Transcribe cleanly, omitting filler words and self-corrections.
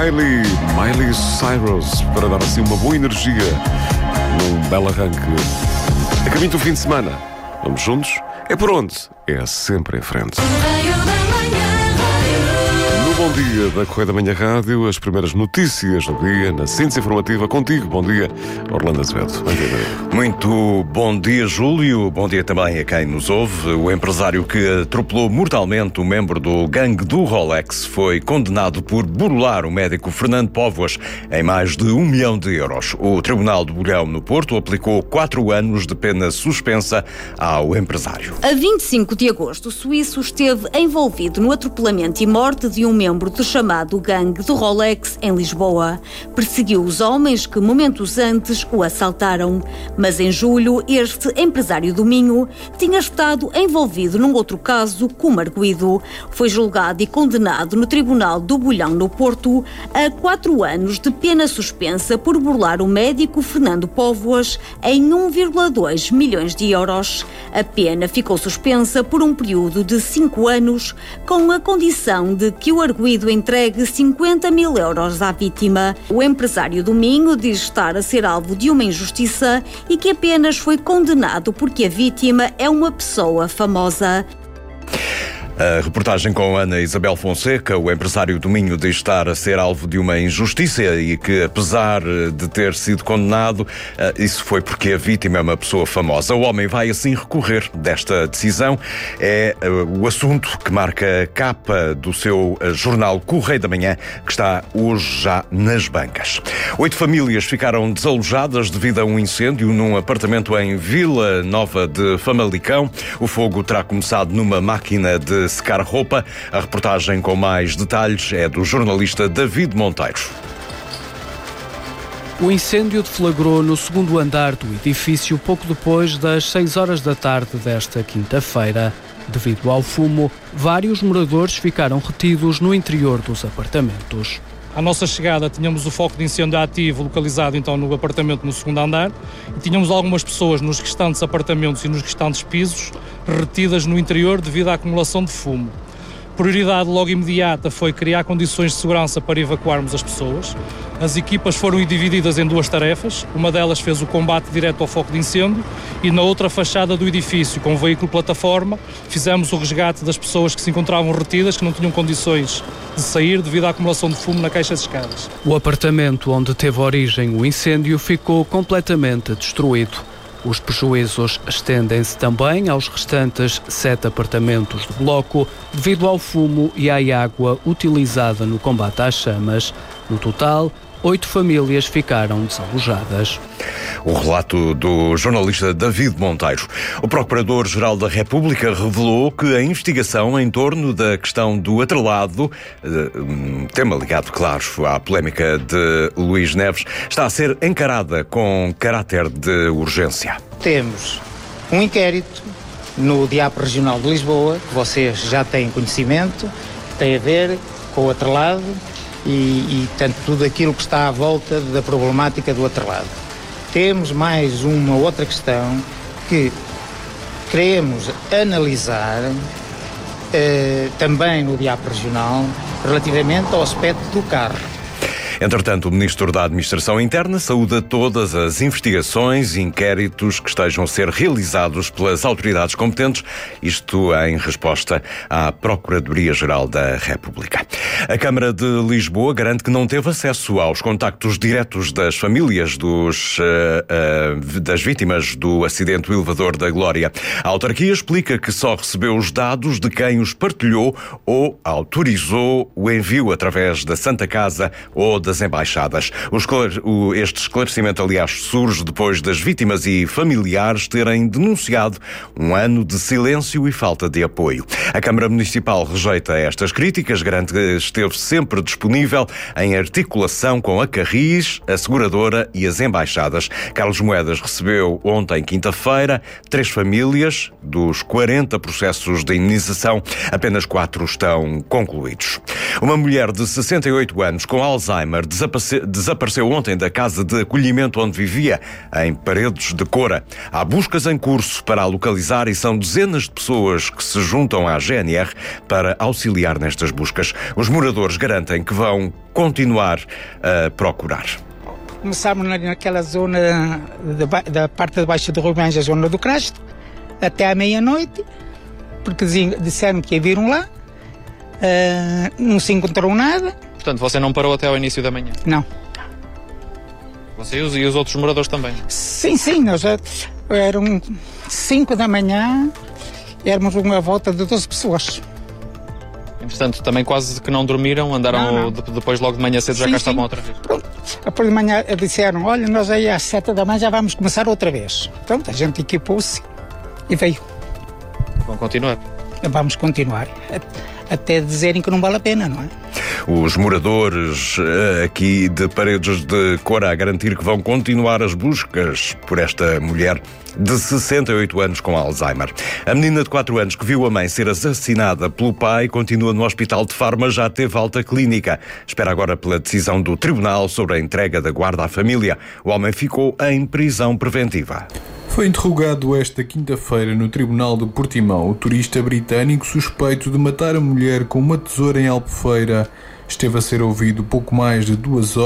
Miley Cyrus, para dar assim uma boa energia num belo arranque. A caminho do fim de semana. Vamos juntos? É por onde? É sempre em frente. No Bom Dia da Correia da Manhã Rádio, as primeiras notícias do dia, na síntese informativa, contigo. Bom dia, Orlando Azevedo. Muito bom dia, Júlio. Bom dia também a quem nos ouve. O empresário que atropelou mortalmente o membro do gangue do Rolex foi condenado por burlar o médico Fernando Póvoas em mais de 1 milhão de euros. O Tribunal de Bolhão, no Porto, aplicou 4 anos de pena suspensa ao empresário. A 25 de agosto, o suíço esteve envolvido no atropelamento e morte de um membro do chamado gangue do Rolex em Lisboa. Perseguiu os homens que momentos antes o assaltaram. Mas em julho, este empresário do Minho tinha estado envolvido num outro caso como arguido. Foi julgado e condenado no Tribunal do Bolhão, no Porto, a 4 anos de pena suspensa por burlar o médico Fernando Póvoas em 1,2 milhões de euros. A pena ficou suspensa por um período de 5 anos, com a condição de que o arguido entregue 50 mil euros à vítima. O empresário do Minho diz estar a ser alvo de uma injustiça e que apenas foi condenado porque a vítima é uma pessoa famosa. A reportagem com Ana Isabel Fonseca. O empresário do Minho diz estar a ser alvo de uma injustiça e que, apesar de ter sido condenado, isso foi porque a vítima é uma pessoa famosa. O homem vai assim recorrer desta decisão. É o assunto que marca a capa do seu jornal Correio da Manhã, que está hoje já nas bancas. 8 famílias ficaram desalojadas devido a um incêndio num apartamento em Vila Nova de Famalicão. O fogo terá começado numa máquina de secar roupa. A reportagem com mais detalhes é do jornalista David Monteiro. O incêndio deflagrou no segundo andar do edifício pouco depois das 6 horas da tarde desta quinta-feira. Devido ao fumo, vários moradores ficaram retidos no interior dos apartamentos. À nossa chegada tínhamos o foco de incêndio ativo localizado então no apartamento no segundo andar e tínhamos algumas pessoas nos restantes apartamentos e nos restantes pisos retidas no interior devido à acumulação de fumo. Prioridade logo imediata foi criar condições de segurança para evacuarmos as pessoas. As equipas foram divididas em 2 tarefas. Uma delas fez o combate direto ao foco de incêndio e na outra fachada do edifício, com o veículo plataforma, fizemos o resgate das pessoas que se encontravam retidas, que não tinham condições de sair devido à acumulação de fumo na caixa de escadas. O apartamento onde teve origem o incêndio ficou completamente destruído. Os prejuízos estendem-se também aos restantes 7 apartamentos do bloco, devido ao fumo e à água utilizada no combate às chamas. No total, 8 famílias ficaram desalojadas. O relato do jornalista David Monteiro. O Procurador-Geral da República revelou que a investigação em torno da questão do atrelado, tema ligado, claro, à polémica de Luís Neves, está a ser encarada com caráter de urgência. Temos um inquérito no DIAP Regional de Lisboa, que vocês já têm conhecimento, que tem a ver com o atrelado e tanto tudo aquilo que está à volta da problemática do atrelado. Temos mais uma outra questão que queremos analisar também no DIAP Regional relativamente ao aspecto do carro. Entretanto, o Ministro da Administração Interna saúda todas as investigações e inquéritos que estejam a ser realizados pelas autoridades competentes, isto em resposta à Procuradoria-Geral da República. A Câmara de Lisboa garante que não teve acesso aos contactos diretos das famílias das vítimas do acidente do elevador da Glória. A autarquia explica que só recebeu os dados de quem os partilhou ou autorizou o envio através da Santa Casa ou das embaixadas. Este esclarecimento, aliás, surge depois das vítimas e familiares terem denunciado um ano de silêncio e falta de apoio. A Câmara Municipal rejeita estas críticas, garante que esteve sempre disponível em articulação com a Carris, a seguradora e as embaixadas. Carlos Moedas recebeu ontem, quinta-feira, 3 famílias. Dos 40 processos de indenização, apenas 4 estão concluídos. Uma mulher de 68 anos com Alzheimer Alzheimer desapareceu ontem da casa de acolhimento onde vivia, em Paredes de Cora. Há buscas em curso para a localizar e são dezenas de pessoas que se juntam à GNR para auxiliar nestas buscas. Os moradores garantem que vão continuar a procurar. Começámos naquela zona da parte de baixo do Rubens, a zona do Crasto, até à meia-noite, porque disseram que viram lá, não se encontrou nada. Portanto, você não parou até ao início da manhã? Não. Você e os outros moradores também? Sim, nós eram 5 da manhã, éramos uma volta de 12 pessoas. Entretanto, também quase que não dormiram, andaram Não. Depois logo de manhã cedo já cá estavam outra vez. Pronto. Depois de manhã disseram, olha, nós aí às 7 da manhã já vamos começar outra vez. Pronto, a gente equipou-se e veio. Vão continuar. Vamos continuar, até dizerem que não vale a pena, não é? Os moradores aqui de Paredes de Cora a garantir que vão continuar as buscas por esta mulher de 68 anos com Alzheimer. A menina de 4 anos que viu a mãe ser assassinada pelo pai continua no hospital de Faro, mas já teve alta clínica. Espera agora pela decisão do tribunal sobre a entrega da guarda à família. O homem ficou em prisão preventiva. Foi interrogado esta quinta-feira no Tribunal de Portimão. O turista britânico suspeito de matar a mulher com uma tesoura em Albufeira esteve a ser ouvido pouco mais de 2 horas.